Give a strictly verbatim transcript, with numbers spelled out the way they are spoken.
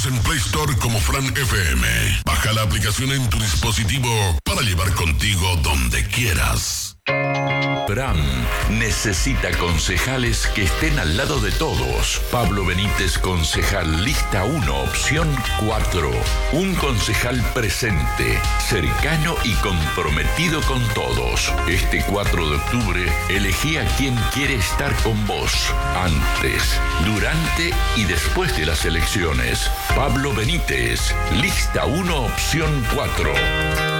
En Play Store como Fran F M. Baja la aplicación en tu dispositivo para llevar contigo donde quieras. Fran necesita concejales que estén al lado de todos. Pablo Benítez, concejal, lista uno, opción cuatro. Un concejal presente, cercano y comprometido con todos. Este cuatro de octubre, elegí a quien quiere estar con vos. Antes, durante y después de las elecciones. Pablo Benítez, lista uno, opción cuatro.